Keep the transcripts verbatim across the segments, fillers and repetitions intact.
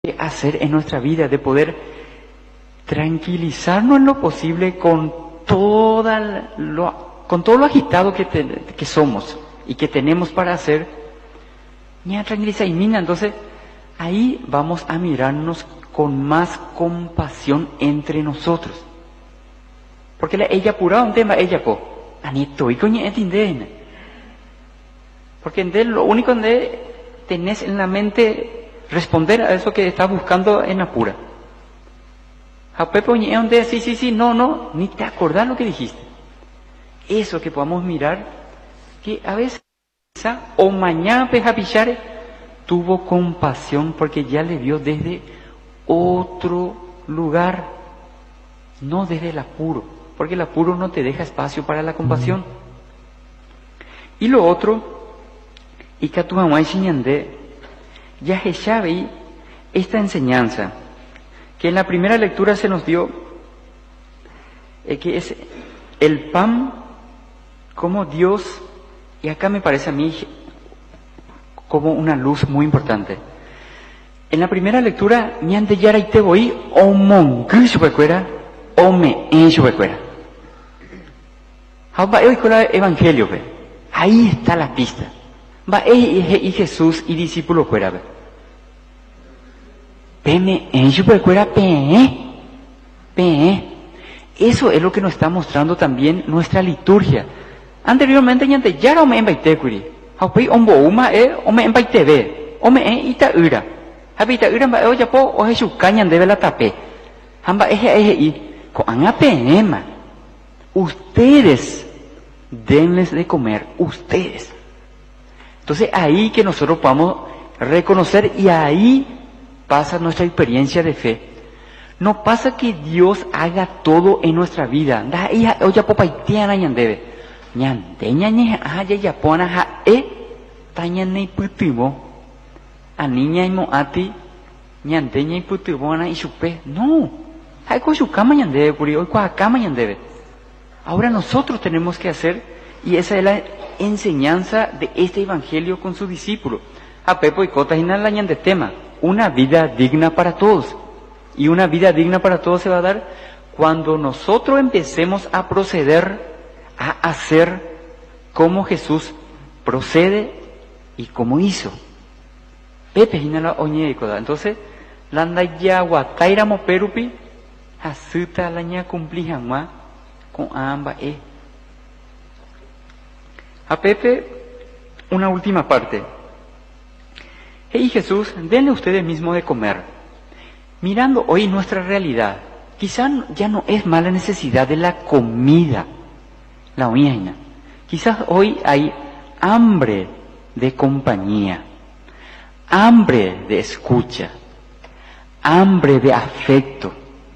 que hacer en nuestra vida, de poder tranquilizarnos en lo posible con toda lo, con todo lo agitado que, te, que somos y que tenemos para hacer. Ya tranquiliza y mina, entonces ahí vamos a mirarnos con más compasión entre nosotros. Porque la, ella apuraba un tema, ella po, anito y coño etindena. Porque en lo único que tenés en la mente responder a eso que estás buscando en apura. Sí, sí, sí, no, no, ni te acordás lo que dijiste. Eso que podamos mirar, que a veces, o mañana Pejapichare tuvo compasión porque ya le vio desde otro lugar, no desde el apuro, porque el apuro no te deja espacio para la compasión. Y lo otro, y que tu mamá enseñande, ya Jeshavi, esta enseñanza, que en la primera lectura se nos dio, eh, que es el pan, como Dios, y acá me parece a mí como una luz muy importante. En la primera lectura, miante yara y te voy, o mongu subecuera, o me en subecuera. Hoy con el evangelio, ahí está la pista. Va y Jesús y discípulo fuera. Peme en subecuera, pe, pe. Eso es lo que nos está mostrando también nuestra liturgia. Anteriormente, miante yara o me en baitecuri. Haupai ombo uma e o me en baitebe, o me en ita ura. Habita ura ba o yapo o Jesús cañan debe la tape. Hamba eje eje y con ema. Ustedes denles de comer, ustedes. Entonces ahí que nosotros podamos reconocer y ahí pasa nuestra experiencia de fe. No pasa que Dios haga todo en nuestra vida. Da hija o yapo paitiana ñandebe. Ñande ñañe a ya yapona ha e tañane putimo. A niña imo ati ñande ñe putibona y supe. No. Hay con su cama ñandebe puri, hoy con cama ñandebe. Ahora nosotros tenemos que hacer, y esa es la enseñanza de este evangelio con su discípulo. A Pepo y Cota y la ñande tema, una vida digna para todos. Y una vida digna para todos se va a dar cuando nosotros empecemos a proceder, a hacer como Jesús procede y como hizo. Pepe y la oñe y Cota. Entonces, la andayagua tairamo perupi, asuta la ña cumplijanma con amba e. A Pepe, una última parte. Hey Jesús, denle ustedes mismos de comer. Mirando hoy nuestra realidad, quizá ya no es más la necesidad de la comida, la oñaina. Quizás hoy hay hambre de compañía, hambre de escucha, hambre de afecto,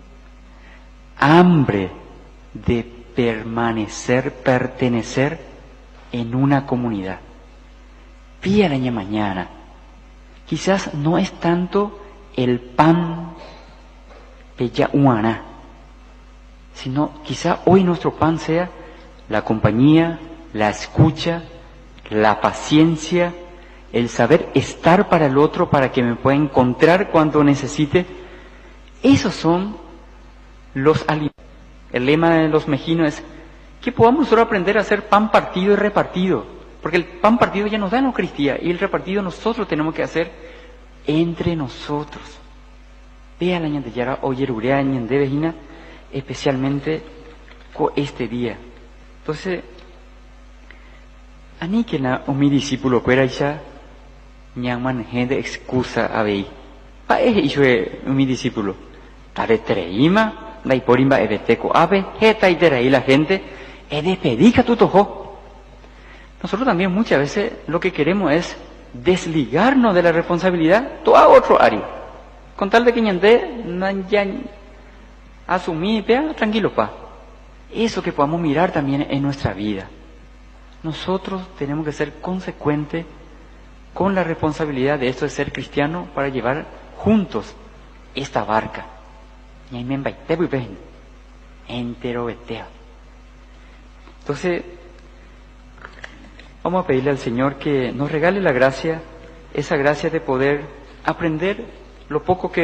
hambre de permanecer, pertenecer en una comunidad. Píaraña mañana. Quizás no es tanto el pan peya huana, sino quizá hoy nuestro pan sea la compañía, la escucha, la paciencia, el saber estar para el otro para que me pueda encontrar cuando necesite. Esos son los alimentos. El lema de los mejinos es que podamos nosotros aprender a hacer pan partido y repartido, porque el pan partido ya nos da en la Eucaristía y el repartido nosotros tenemos que hacer entre nosotros. Vea la ñande yara oyerurea ñande vejina, especialmente con este día. Entonces, a mí que na o mi discípulo fuera ya ñaman gente excusa a vei. Pa es hijo mi discípulo. Tare treima, dai porimba ebeteco ave, heta y ahí la gente, e de pedica tu tojo. Nosotros también muchas veces lo que queremos es desligarnos de la responsabilidad, todo a otro área. Con tal de que ñande, nanyan, asumí, vea, tranquilo pa. Eso que podamos mirar también en nuestra vida. Nosotros tenemos que ser consecuentes con la responsabilidad de esto de ser cristiano para llevar juntos esta barca. Entonces, vamos a pedirle al Señor que nos regale la gracia, esa gracia de poder aprender lo poco que